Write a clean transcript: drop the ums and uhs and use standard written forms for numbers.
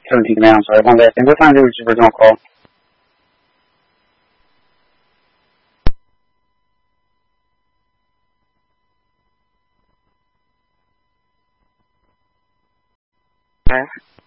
17th man, I'm sorry, one last thing. What time did we original call? Okay.